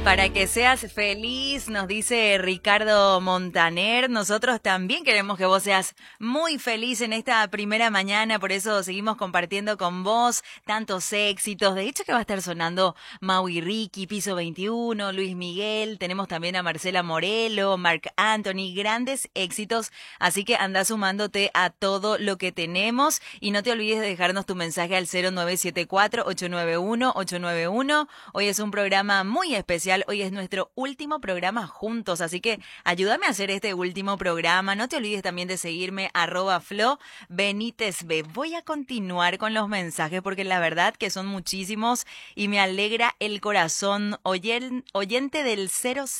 Para que seas feliz, nos dice Ricardo Montaner. Nosotros también queremos que vos seas muy feliz en esta primera mañana, por eso seguimos compartiendo con vos tantos éxitos. De hecho que va a estar sonando Mau y Ricky, Piso 21, Luis Miguel, tenemos también a Marcela Morelo, Marc Anthony, grandes éxitos, así que anda sumándote a todo lo que tenemos y no te olvides de dejarnos tu mensaje al 0974-891-891. Hoy es un programa muy especial. Hoy es nuestro último programa juntos, así que ayúdame a hacer este último programa. No te olvides también de seguirme @FloBenítezB. Voy a continuar con los mensajes porque la verdad que son muchísimos y me alegra el corazón. Oyente del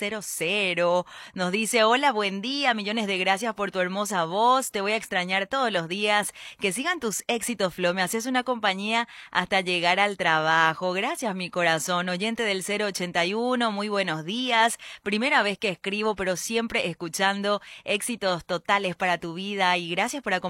000 nos dice: hola, buen día, millones de gracias por tu hermosa voz. Te voy a extrañar todos los días. Que sigan tus éxitos, Flo. Me haces una compañía hasta llegar al trabajo. Gracias, mi corazón. Oyente del 081, muy buenos días. Primera vez que escribo, pero siempre escuchando. Éxitos totales para tu vida y gracias por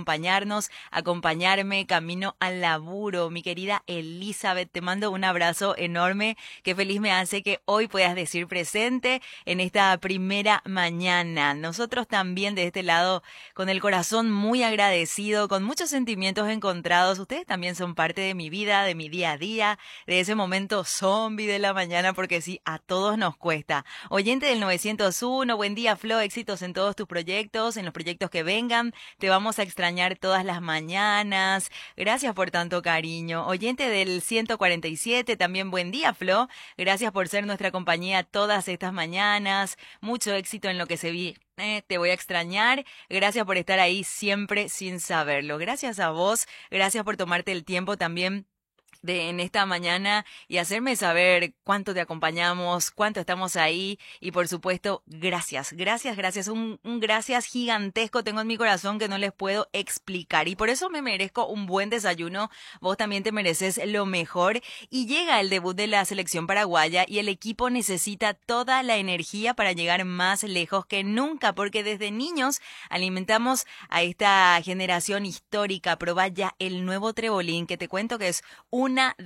acompañarme camino al laburo. Mi querida Elizabeth, te mando un abrazo enorme. Qué feliz me hace que hoy puedas decir presente en esta primera mañana. Nosotros también de este lado, con el corazón muy agradecido, con muchos sentimientos encontrados. Ustedes también son parte de mi vida, de mi día a día, de ese momento zombie de la mañana, porque sí, a todos nos cuesta. Oyente del 901, buen día, Flo, éxitos en todos tus proyectos, en los proyectos que vengan. Te vamos a extrañar todas las mañanas. Gracias por tanto cariño. Oyente del 147, también buen día, Flo. Gracias por ser nuestra compañía todas estas mañanas. Mucho éxito en lo que se vi. Te voy a extrañar. Gracias por estar ahí siempre sin saberlo. Gracias a vos. Gracias por tomarte el tiempo también en esta mañana y hacerme saber cuánto te acompañamos, cuánto estamos ahí y por supuesto, gracias, un gracias gigantesco tengo en mi corazón que no les puedo explicar y por eso me merezco un buen desayuno. Vos también te mereces lo mejor y llega el debut de la selección paraguaya y el equipo necesita toda la energía para llegar más lejos que nunca, porque desde niños alimentamos a esta generación histórica. Probá ya el nuevo Trebolín, que te cuento que es una